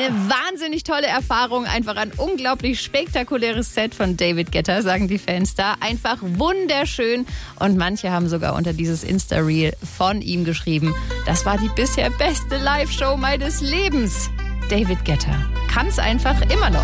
Eine wahnsinnig tolle Erfahrung, einfach ein unglaublich spektakuläres Set von David Guetta, sagen die Fans da. Einfach wunderschön. Und manche haben sogar unter dieses Insta-Reel von ihm geschrieben, das war die bisher beste Live-Show meines Lebens. David Guetta kann's einfach immer noch.